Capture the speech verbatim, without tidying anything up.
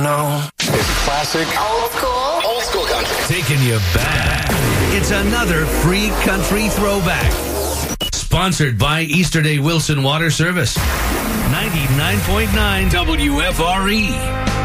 know. It's classic. Old school. Old school country. Taking you back. It's another free country throwback. Sponsored by Easterday Wilson Water Service. ninety-nine point nine W F R E.